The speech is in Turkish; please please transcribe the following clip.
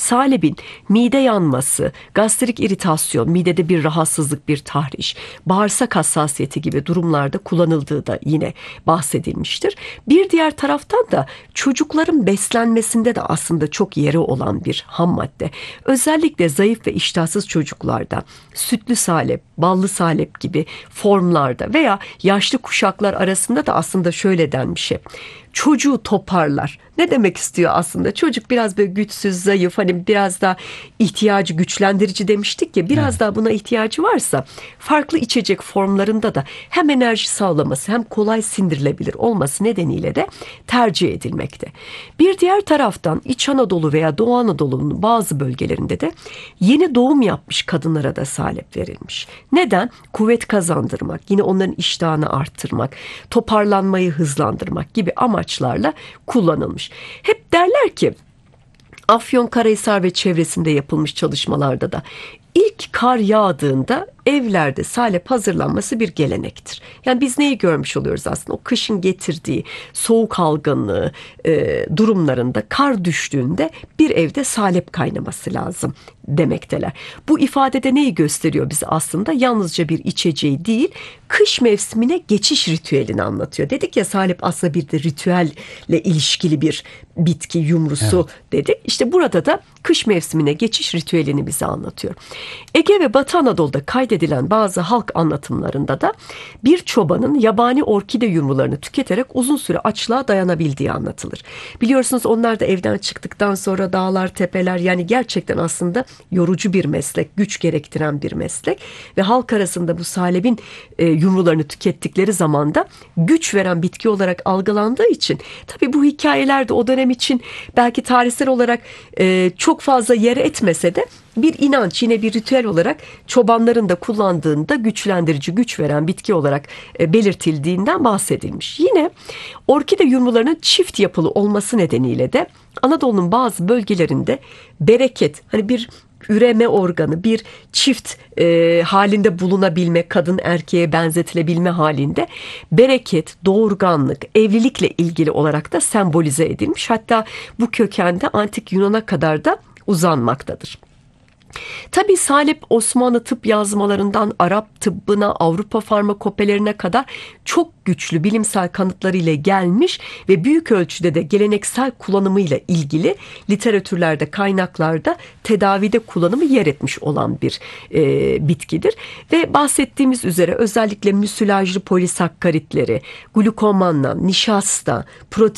Salebin mide yanması, gastrik iritasyon, midede bir rahatsızlık, bir tahriş, bağırsak hassasiyeti gibi durumlarda kullanıldığı da yine bahsedilmiştir. Bir diğer taraftan da çocukların beslenmesinde de aslında çok yeri olan bir ham madde. Özellikle zayıf ve iştahsız çocuklarda sütlü salep, ballı salep gibi formlarda veya yaşlı kuşaklar arasında da aslında şöyle denmiş hep: çocuğu toparlar. Ne demek istiyor aslında? Çocuk biraz böyle güçsüz, zayıf, hani biraz daha ihtiyacı güçlendirici demiştik ya, biraz daha buna ihtiyacı varsa farklı içecek formlarında da hem enerji sağlaması hem kolay sindirilebilir olması nedeniyle de tercih edilmekte. Bir diğer taraftan İç Anadolu veya Doğu Anadolu'nun bazı bölgelerinde de yeni doğum yapmış kadınlara da salep verilmiş. Neden? Kuvvet kazandırmak, yine onların iştahını arttırmak, toparlanmayı hızlandırmak gibi amaçlarla kullanılmış. Hep derler ki Afyonkarahisar ve çevresinde yapılmış çalışmalarda da ilk kar yağdığında evlerde salep hazırlanması bir gelenektir. Yani biz neyi görmüş oluyoruz aslında? O kışın getirdiği soğuk algınlığı durumlarında kar düştüğünde bir evde salep kaynaması lazım demekteler. Bu ifadede neyi gösteriyor bize aslında? Yalnızca bir içeceği değil, kış mevsimine geçiş ritüelini anlatıyor. Dedik ya, salep aslında bir de ritüelle ilişkili bir bitki yumrusu dedik. İşte burada da kış mevsimine geçiş ritüelini bize anlatıyor. Ege ve Batı Anadolu'da kaydedilen bazı halk anlatımlarında da bir çobanın yabani orkide yumrularını tüketerek uzun süre açlığa dayanabildiği anlatılır. Biliyorsunuz onlar da evden çıktıktan sonra dağlar, tepeler, yani gerçekten aslında yorucu bir meslek, güç gerektiren bir meslek ve halk arasında bu salebin yumrularını tükettikleri zaman da güç veren bitki olarak algılandığı için tabii bu hikayelerde o dönem için belki tarihsel olarak çok fazla yer etmese de bir inanç, yine bir ritüel olarak çobanların da kullandığında güçlendirici, güç veren bitki olarak belirtildiğinden bahsedilmiş. Yine orkide yumrularının çift yapılı olması nedeniyle de Anadolu'nun bazı bölgelerinde bereket, hani bir üreme organı, bir çift halinde bulunabilme, kadın erkeğe benzetilebilme halinde bereket, doğurganlık, evlilikle ilgili olarak da sembolize edilmiş. Hatta bu kökende antik Yunan'a kadar da uzanmaktadır. Tabii salep Osmanlı tıp yazmalarından Arap tıbbına, Avrupa farmakopelerine kadar çok güçlü bilimsel kanıtlarıyla gelmiş ve büyük ölçüde de geleneksel kullanımıyla ilgili literatürlerde, kaynaklarda tedavide kullanımı yer etmiş olan bir bitkidir. Ve bahsettiğimiz üzere özellikle müsilajlı polisakkaritleri, glukomannan, nişasta, protein